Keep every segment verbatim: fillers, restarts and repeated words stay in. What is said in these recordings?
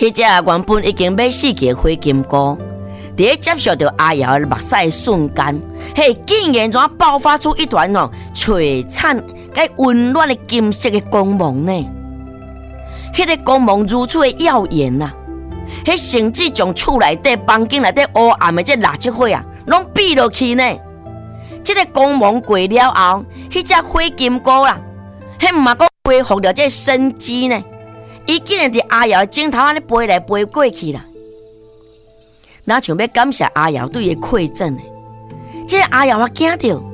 迄只原本已经要死去的灰金菇，在接受到阿瑶的目屎的瞬间，嘿，竟然怎爆发出一团哦璀璨、甲温暖的金色的光芒呢？迄、那个光芒如此的耀眼呐、啊！迄甚至将厝内底、房间内底黑暗的这蜡烛火啊，拢闭落去呢。这个光芒过了后，迄只灰金菇啦，迄唔嘛讲恢复了这生机呢。伊竟然伫阿瑶的镜头安尼飞来飞过去啦。哪像要感谢阿瑶对伊馈赠呢？这个阿瑶啊惊到，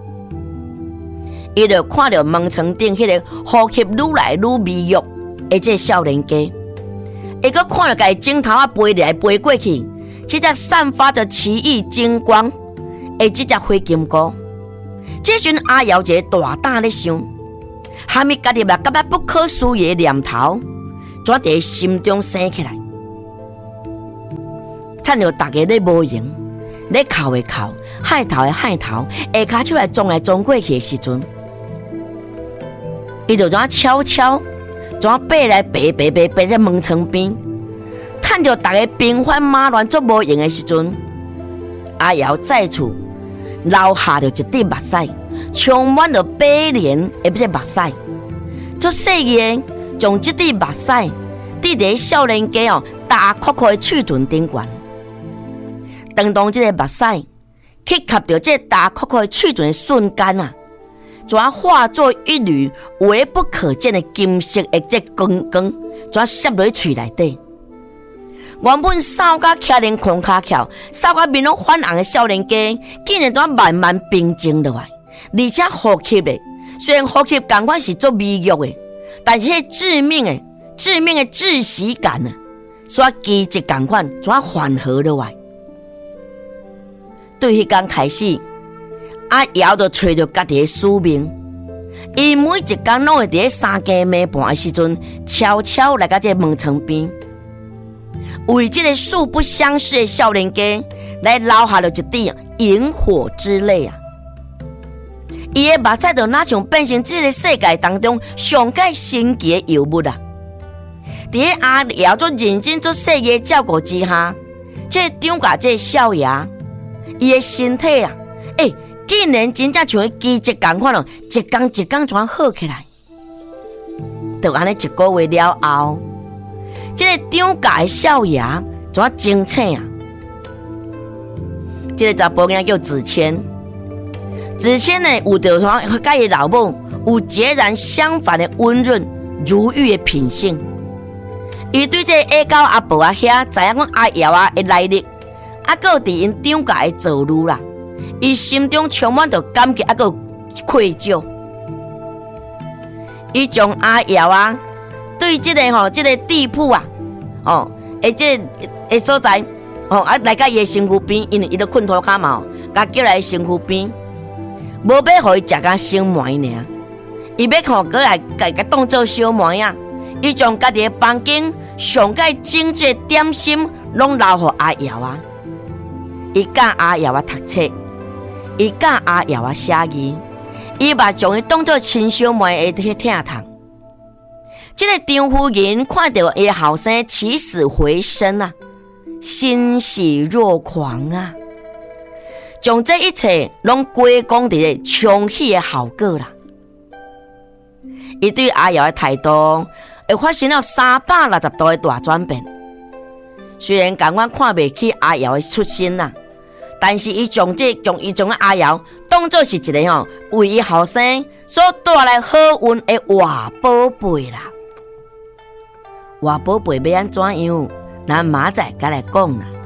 伊就看到门床顶迄个呼吸愈来愈微弱的这少年家。伊阁看到家镜头啊飞来飞过去，这只散发着奇异金光的这只灰金菇。这阵阿瑶一个大胆咧想，哈密家己嘛感觉不可思议的念头，怎伫心中生起来？趁着大家咧无闲，咧哭的哭，害头的害头，下骹手来撞来撞过去的时阵，伊就怎悄悄。怎爬来爬爬爬爬在门床边，趁着大家兵荒马乱做无用的时阵，阿瑶再次流下了一滴目屎，充满了悲怜的这目屎，做细个将这滴目屎滴在少年家哦大壳壳的喙唇顶悬。当当这个目屎去吸到这大壳壳的喙唇的瞬间啊！怎化作一缕微不可见的金色的这光光，怎摄落去内底？原本扫甲徛连空骹翘、扫甲面拢泛红的少年家，竟然怎慢慢平静落来，而且呼吸的虽然呼吸感觉是做微弱的，但是迄致命的、致命的窒息感啊，所奇迹感觉怎缓和落来？对迄天开始。阿瑶就找到家己的使命，伊每一天拢会伫三更暝半的时阵，悄悄来到这门床边，为这个素不相识的少年家来留下了一滴萤火之泪啊！伊的目屎就哪像变成这个世界当中上界神奇的药物啊！伫阿瑶做认真做细个照顾之下，这张家这少爷，伊的身体啊，诶、欸。竟然真正像奇迹共款咯，一天一天怎好起来？就安尼一个月了后，这个张家的少爷怎精彩啊？这个查甫囝叫子谦，子谦呢有着和甲伊老母有截然相反的温润如玉的品性。伊对这个下狗阿婆啊遐知影讲阿瑶啊的来历，啊，搁伫因张家的造路啦。伊心中充满着感激，还有愧疚。伊将阿瑶啊，对这个吼、哦，这个地铺啊，哦，诶，这个诶所在，哦，啊，来到伊的身躯边，因为伊都困涂骹嘛，甲叫来身躯边，无要互伊食甲生糜尔，伊要吼过来甲甲当做小糜啊。伊将家己的房间上界精致的点心，拢留互阿瑶啊。伊教阿瑶啊读册。伊教阿瑶啊写字，伊嘛将伊当作亲小妹的去疼痛。这个张夫人看到伊后生起死回生啊，欣喜若狂啊，将这一切拢归功伫个冲喜的效果啦。伊对阿瑶的态度会发生了三百六十度的大转变。虽然感觉看袂起阿瑶的出身啦。但是伊将这将伊将阿瑶当作是一个吼为伊后生所带来好运的活宝贝啦。活宝贝要安怎样？咱明仔再来讲啦。